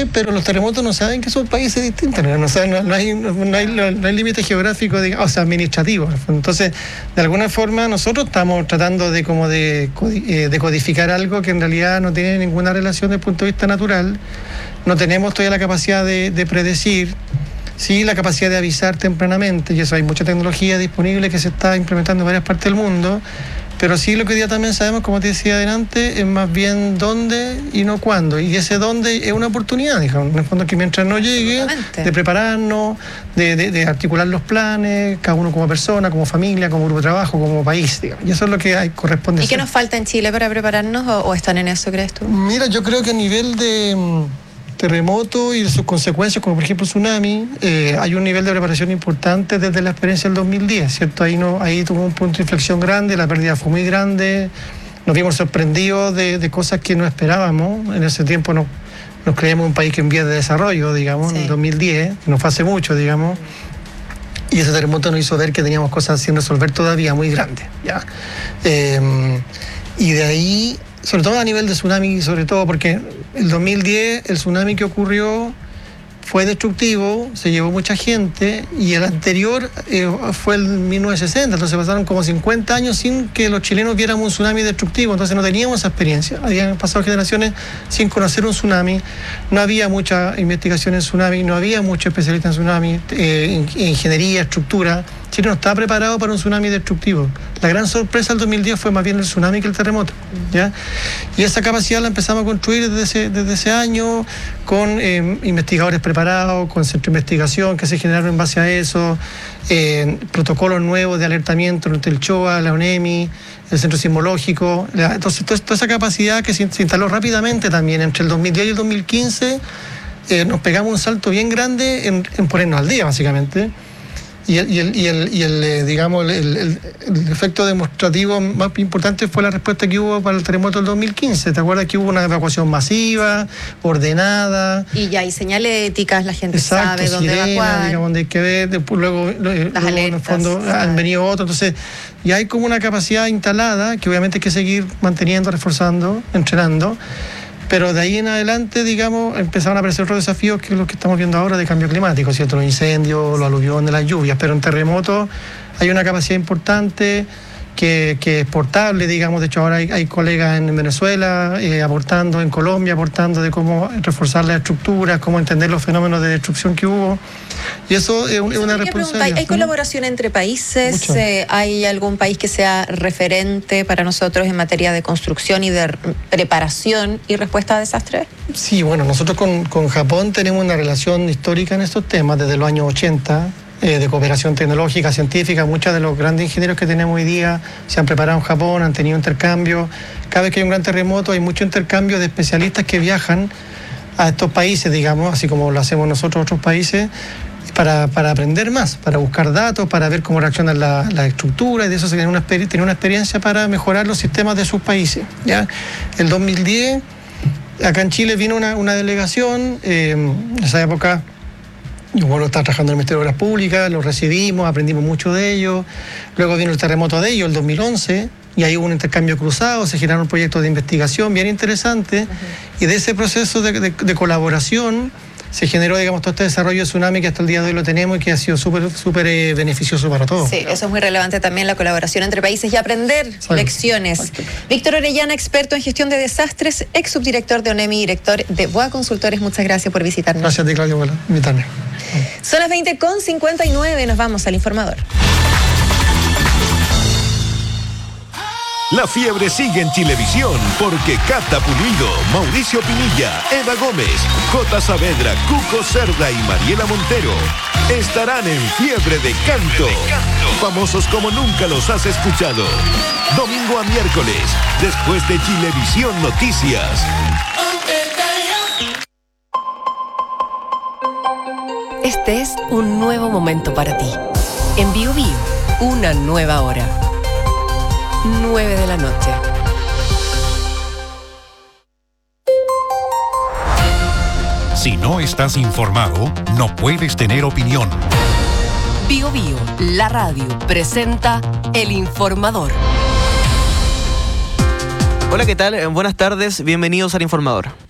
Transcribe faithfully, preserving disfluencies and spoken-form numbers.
países, pero los terremotos no saben que son países distintos, no, no, no, no hay, no hay, no hay límite geográfico, digamos, o sea, administrativo. Entonces, de alguna forma, nosotros estamos tratando de como de, de codificar algo que en realidad no tiene ninguna relación desde el punto de vista natural. No tenemos todavía la capacidad de, de predecir, sí, la capacidad de avisar tempranamente, y eso hay mucha tecnología disponible que se está implementando en varias partes del mundo. Pero sí, lo que hoy día también sabemos, como te decía adelante, es más bien dónde y no cuándo. Y ese dónde es una oportunidad, digamos, en el fondo, que mientras no llegue, de prepararnos, de, de, de articular los planes, cada uno como persona, como familia, como grupo de trabajo, como país, digamos. Y eso es lo que hay, corresponde ¿Y hacer. qué nos falta en Chile para prepararnos o, o están en eso, crees tú? Mira, yo creo que a nivel de terremoto y de sus consecuencias, como por ejemplo tsunami, eh, hay un nivel de preparación importante desde la experiencia del dos mil diez, ¿cierto? Ahí, no, ahí tuvo un punto de inflexión grande, la pérdida fue muy grande, nos vimos sorprendidos de, de cosas que no esperábamos. En ese tiempo no, nos creíamos un país que en vías de desarrollo, digamos, sí. En el dos mil diez, no fue hace mucho, digamos, y ese terremoto nos hizo ver que teníamos cosas sin resolver todavía muy grandes, ¿ya? Eh, y de ahí, sobre todo a nivel de tsunami, sobre todo porque el dos mil diez, el tsunami que ocurrió fue destructivo, se llevó mucha gente, y el anterior eh, fue el mil novecientos sesenta, entonces pasaron como cincuenta años sin que los chilenos viéramos un tsunami destructivo, entonces no teníamos esa experiencia, habían pasado generaciones sin conocer un tsunami, no había mucha investigación en tsunami, no había mucho especialista en tsunami, eh, en ingeniería, estructura. Chile no estaba preparado para un tsunami destructivo. La gran sorpresa del dos mil diez fue más bien el tsunami que el terremoto, ¿ya? Y esa capacidad la empezamos a construir desde ese, desde ese año, con eh, investigadores preparados, con centros de investigación que se generaron en base a eso, eh, protocolos nuevos de alertamiento entre el CHOA, la ONEMI, el Centro Sismológico. Entonces, toda esa capacidad que se instaló rápidamente también entre el dos mil diez y el dos mil quince, eh, nos pegamos un salto bien grande en, en ponernos al día, básicamente. Y el, y el, y el, y el eh, digamos, el, el, el efecto demostrativo más importante fue la respuesta que hubo para el terremoto del dos mil quince. ¿Te acuerdas que hubo una evacuación masiva, ordenada? Y ya hay señales éticas, la gente Exacto, sabe dónde sirena, evacuar. Digamos, donde hay que ver, después, luego, Las luego alertas, en el fondo sí. Han venido otros. Entonces, ya hay como una capacidad instalada que obviamente hay que seguir manteniendo, reforzando, entrenando. Pero de ahí en adelante, digamos, empezaron a aparecer otros desafíos que los que estamos viendo ahora de cambio climático, ¿cierto? Los incendios, los aluviones, las lluvias. Pero en terremotos hay una capacidad importante que, que es portable, digamos. De hecho, ahora hay, hay colegas en Venezuela eh, aportando, en Colombia aportando de cómo reforzar las estructuras, cómo entender los fenómenos de destrucción que hubo. Y eso es, un, es una responsabilidad. ¿Hay colaboración entre países? Eh, ¿Hay algún país que sea referente para nosotros en materia de construcción y de preparación y respuesta a desastres? Sí, bueno, nosotros con, con Japón tenemos una relación histórica en estos temas desde los años ochenta. Eh, de cooperación tecnológica, científica. Muchos de los grandes ingenieros que tenemos hoy día se han preparado en Japón, han tenido intercambio. Cada vez que hay un gran terremoto hay mucho intercambio de especialistas que viajan a estos países, digamos, así como lo hacemos nosotros otros países, para, para aprender más, para buscar datos, para ver cómo reaccionan las la estructuras, y de eso se tiene una, tiene una experiencia para mejorar los sistemas de sus países, ¿ya? El dos mil diez, acá en Chile vino una, una delegación, eh, en esa época yo bueno, estaba trabajando en el Ministerio de Obras Públicas, lo recibimos, aprendimos mucho de ellos. Luego vino el terremoto de ellos, el dos mil once, y ahí hubo un intercambio cruzado, se generaron proyectos de investigación bien interesantes, uh-huh. Y de ese proceso de, de, de colaboración se generó, digamos, todo este desarrollo de tsunami que hasta el día de hoy lo tenemos y que ha sido súper súper eh, beneficioso para todos. Sí, eso es muy relevante también, la colaboración entre países y aprender Exacto. lecciones. Exacto. Víctor Orellana, experto en gestión de desastres, ex subdirector de ONEMI, director de B O A Consultores, muchas gracias por visitarnos. Gracias a ti, Claudio, por invitarme. Son las veinte con cincuenta y nueve, nos vamos al informador. La fiebre sigue en Chilevisión porque Cata Pulido, Mauricio Pinilla, Eva Gómez, J. Saavedra, Cuco Cerda y Mariela Montero estarán en Fiebre de Canto. Famosos como nunca los has escuchado. Domingo a miércoles, después de Chilevisión Noticias. Este es un nuevo momento para ti. En Bio Bio, una nueva hora. nueve de la noche. Si no estás informado, no puedes tener opinión. Bio Bio, la radio, presenta El Informador. Hola, ¿qué tal? Buenas tardes, bienvenidos al Informador.